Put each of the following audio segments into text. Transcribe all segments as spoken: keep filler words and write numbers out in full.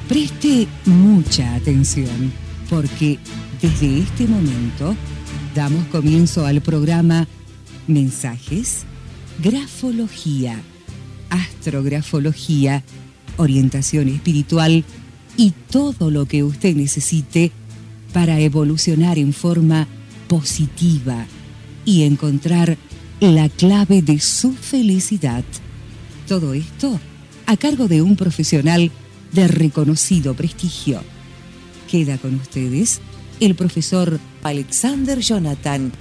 Preste mucha atención, porque desde este momento damos comienzo al programa Mensajes, Grafología, Astrografología, Orientación Espiritual y todo lo que usted necesite para evolucionar en forma positiva y encontrar la clave de su felicidad. Todo esto a cargo de un profesional de reconocido prestigio. Queda con ustedes el profesor Alexander Jonathan.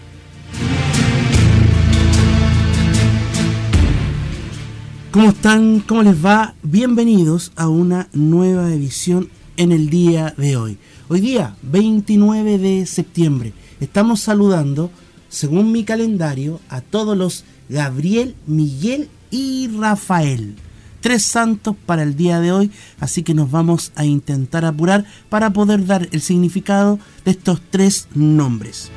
¿Cómo están? ¿Cómo les va? Bienvenidos a una nueva edición en el día de hoy. Hoy día, veintinueve de septiembre, estamos saludando, según mi calendario, a todos los Gabriel, Miguel y Rafael. Tres santos para el día de hoy, así que nos vamos a intentar apurar para poder dar el significado de estos tres nombres.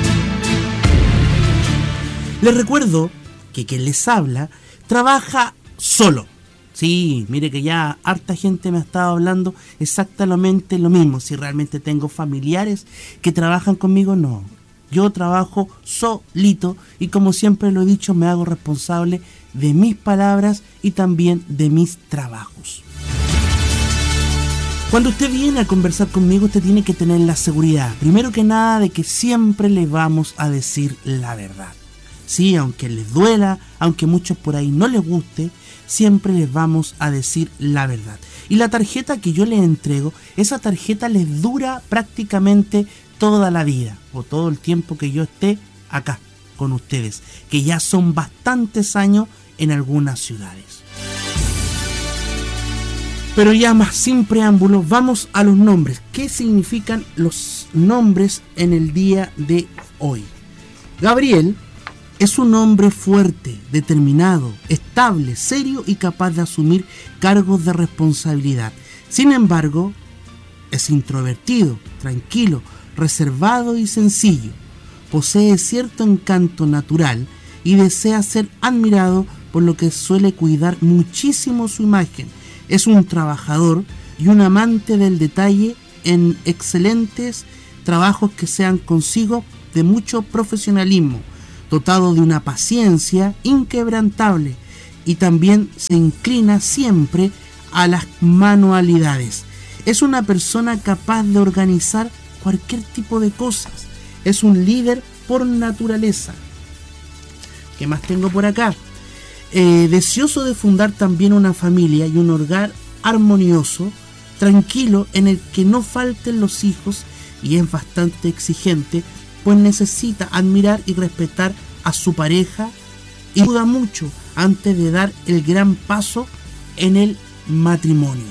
Les recuerdo que quien les habla trabaja solo. Sí, mire que ya harta gente me ha estado hablando exactamente lo mismo. Si realmente tengo familiares que trabajan conmigo, no. Yo trabajo solito y, como siempre lo he dicho, me hago responsable de mis palabras y también de mis trabajos. Cuando usted viene a conversar conmigo, usted tiene que tener la seguridad, primero que nada, de que siempre le vamos a decir la verdad. Sí, aunque les duela, aunque muchos por ahí no les guste, siempre les vamos a decir la verdad. Y la tarjeta que yo les entrego, esa tarjeta les dura prácticamente toda la vida, o todo el tiempo que yo esté acá con ustedes, que ya son bastantes años en algunas ciudades. Pero ya más sin preámbulos, vamos a los nombres. ¿Qué significan los nombres en el día de hoy? Gabriel es un hombre fuerte, determinado, estable, serio y capaz de asumir cargos de responsabilidad. Sin embargo, es introvertido, tranquilo, reservado y sencillo. Posee cierto encanto natural y desea ser admirado, por lo que suele cuidar muchísimo su imagen. Es un trabajador y un amante del detalle en excelentes trabajos que sean consigo de mucho profesionalismo, dotado de una paciencia inquebrantable, y también se inclina siempre a las manualidades. Es una persona capaz de organizar cualquier tipo de cosas. Es un líder por naturaleza. ¿Qué más tengo por acá? Eh, deseoso de fundar también una familia y un hogar armonioso, tranquilo, en el que no falten los hijos, y es bastante exigente, pues necesita admirar y respetar a su pareja y duda mucho antes de dar el gran paso en el matrimonio.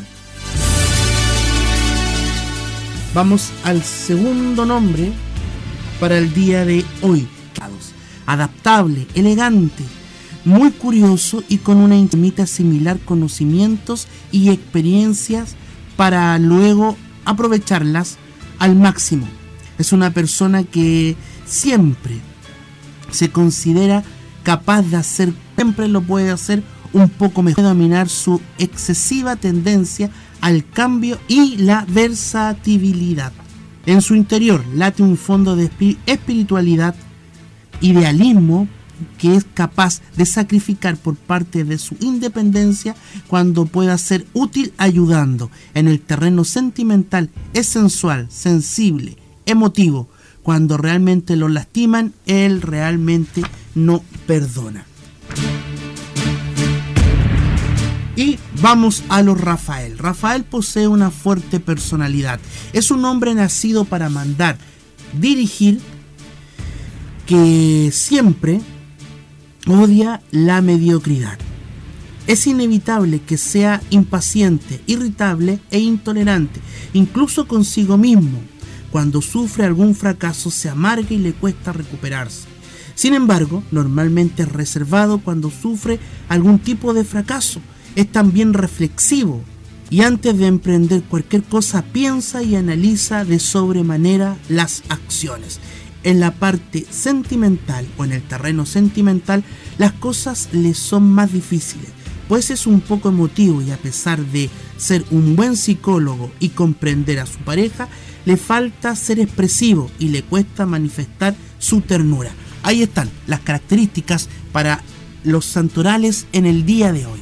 Vamos al segundo nombre para el día de hoy. Adaptable, elegante, muy curioso y con una intimita similar conocimientos y experiencias para luego aprovecharlas al máximo. Es una persona que siempre se considera capaz de hacer, siempre lo puede hacer un poco mejor, dominar su excesiva tendencia al cambio y la versatilidad. En su interior late un fondo de espiritualidad, idealismo, que es capaz de sacrificar por parte de su independencia cuando pueda ser útil, ayudando. En el terreno sentimental es sensual, sensible, emotivo. Cuando realmente lo lastiman, él realmente no perdona. Y vamos a los Rafael. Rafael posee una fuerte personalidad. Es un hombre nacido para mandar, dirigir, que siempre odia la mediocridad. Es inevitable que sea impaciente, irritable e intolerante, incluso consigo mismo. Cuando sufre algún fracaso se amarga y le cuesta recuperarse. Sin embargo, normalmente es reservado cuando sufre algún tipo de fracaso. Es también reflexivo y antes de emprender cualquier cosa piensa y analiza de sobremanera las acciones. En la parte sentimental o en el terreno sentimental, las cosas le son más difíciles, pues es un poco emotivo y a pesar de ser un buen psicólogo y comprender a su pareja, le falta ser expresivo y le cuesta manifestar su ternura. Ahí están las características para los santorales en el día de hoy.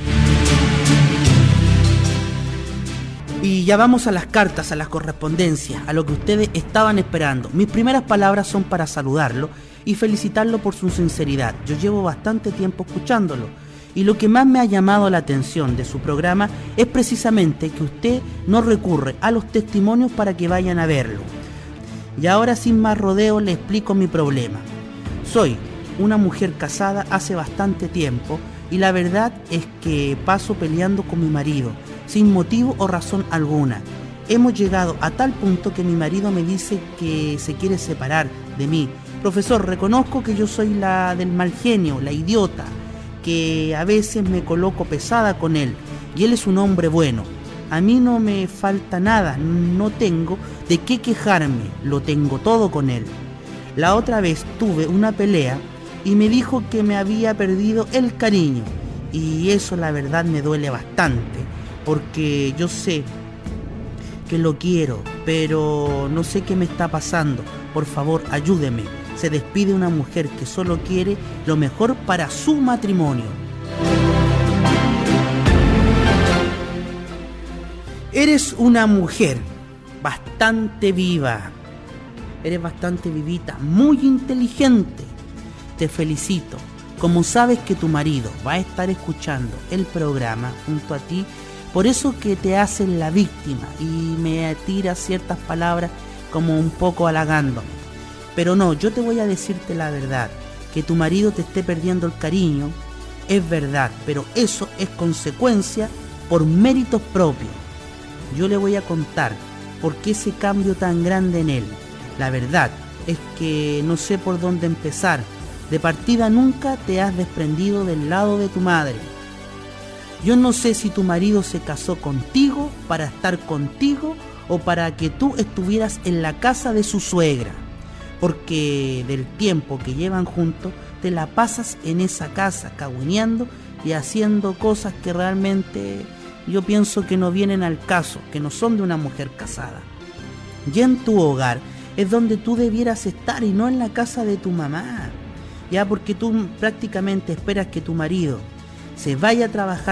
Y ya vamos a las cartas, a las correspondencias, a lo que ustedes estaban esperando. Mis primeras palabras son para saludarlo y felicitarlo por su sinceridad. Yo llevo bastante tiempo escuchándolo y lo que más me ha llamado la atención de su programa es precisamente que usted no recurre a los testimonios para que vayan a verlo. Y ahora sin más rodeo le explico mi problema. Soy una mujer casada hace bastante tiempo y la verdad es que paso peleando con mi marido sin motivo o razón alguna. Hemos llegado a tal punto que mi marido me dice que se quiere separar de mí. Profesor, reconozco que yo soy la del mal genio, la idiota, que a veces me coloco pesada con él, y él es un hombre bueno. A mí no me falta nada, no tengo de qué quejarme, lo tengo todo con él. La otra vez tuve una pelea y me dijo que me había perdido el cariño, y eso la verdad me duele bastante, porque yo sé que lo quiero, pero no sé qué me está pasando. Por favor, ayúdeme. Se despide una mujer que solo quiere lo mejor para su matrimonio. Eres una mujer bastante viva. Eres bastante vivita, muy inteligente. Te felicito. Como sabes que tu marido va a estar escuchando el programa junto a ti, por eso que te hacen la víctima y me tira ciertas palabras como un poco halagándome. Pero no, yo te voy a decirte la verdad. Que tu marido te esté perdiendo el cariño es verdad, pero eso es consecuencia por méritos propios. Yo le voy a contar por qué ese cambio tan grande en él. La verdad es que no sé por dónde empezar. De partida nunca te has desprendido del lado de tu madre. Yo no sé si tu marido se casó contigo para estar contigo o para que tú estuvieras en la casa de su suegra, porque del tiempo que llevan juntos te la pasas en esa casa cagüineando y haciendo cosas que realmente yo pienso que no vienen al caso, que no son de una mujer casada. Y en tu hogar es donde tú debieras estar y no en la casa de tu mamá, ya porque tú prácticamente esperas que tu marido se vaya a trabajar